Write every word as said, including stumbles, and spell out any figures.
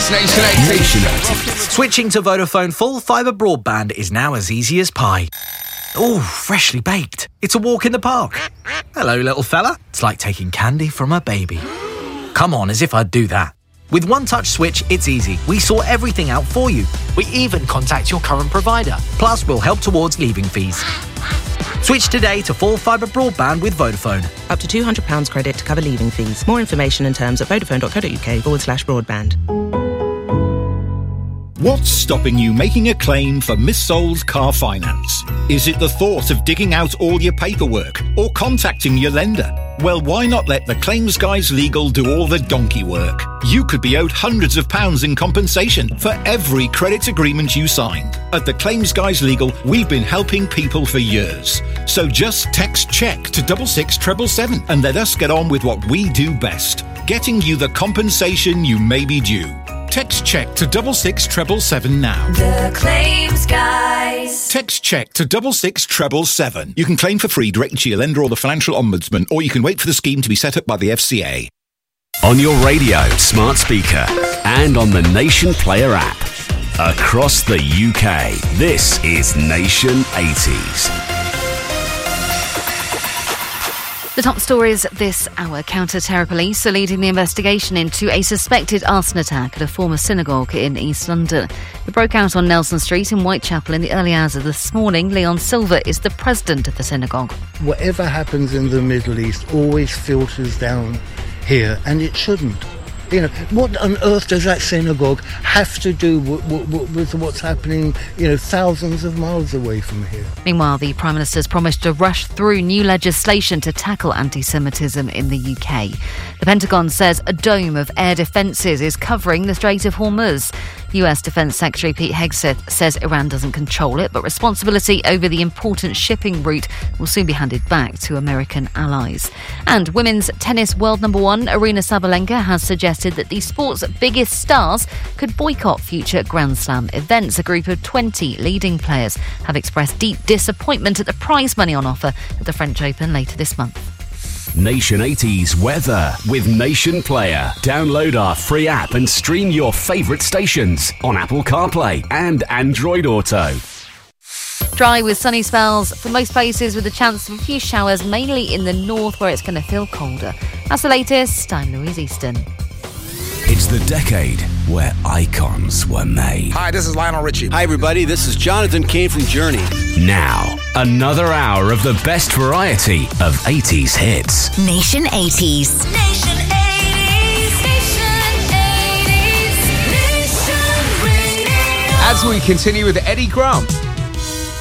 It's Nation eighties. Nation eighties. Switching to Vodafone full fibre broadband is now as easy as pie. Ooh, freshly baked. It's a walk in the park. Hello, little fella. It's like taking candy from a baby. Come on, as if I'd do that. With One Touch Switch, it's easy. We sort everything out for you. We even contact your current provider. Plus, we'll help towards leaving fees. Switch today to full fibre broadband with Vodafone. Up to two hundred pounds credit to cover leaving fees. More information and terms at vodafone.co.uk forward slash broadband. What's stopping you making a claim for missold car finance? Is it the thought of digging out all your paperwork or contacting your lender? Well, why not let the Claims Guys Legal do all the donkey work? You could be owed hundreds of pounds in compensation for every credit agreement you signed. At the Claims Guys Legal, we've been helping people for years. So just text CHECK to double six treble seven and let us get on with what we do best, getting you the compensation you may be due. Text CHECK to double six treble seven now. The Claims Guys. Text CHECK to double six treble seven. You can claim for free directly to your lender or the Financial Ombudsman, or you can wait for the scheme to be set up by the F C A. On your radio, smart speaker, and on the Nation Player app. Across the U K, this is Nation eighties. The top stories this hour. Counter-terror police are leading the investigation into a suspected arson attack at a former synagogue in East London. It broke out on Nelson Street in Whitechapel in the early hours of this morning. Leon Silva is the president of the synagogue. Whatever happens in the Middle East always filters down here, and it shouldn't. You know, what on earth does that synagogue have to do w- w- w- with what's happening, you know, thousands of miles away from here? Meanwhile, the Prime Minister's promised to rush through new legislation to tackle anti-Semitism in the U K. The Pentagon says a dome of air defences is covering the Strait of Hormuz. U S Defence Secretary Pete Hegseth says Iran doesn't control it, but responsibility over the important shipping route will soon be handed back to American allies. And women's tennis world number one, Aryna Sabalenka, has suggested that the sport's biggest stars could boycott future Grand Slam events. A group of twenty leading players have expressed deep disappointment at the prize money on offer at the French Open later this month. Nation eighties weather with Nation Player. Download our free app and stream your favourite stations on Apple CarPlay and Android Auto. Dry with sunny spells for most places, with a chance of a few showers, mainly in the north where it's going to feel colder. That's the latest. I'm Louise Easton. It's the decade where icons were made. Hi, this is Lionel Richie. Hi, everybody. This is Jonathan Cain from Journey. Now, another hour of the best variety of eighties hits. Nation eighties. Nation eighties. Nation eighties. Nation Radio. As we continue with Eddie Grant.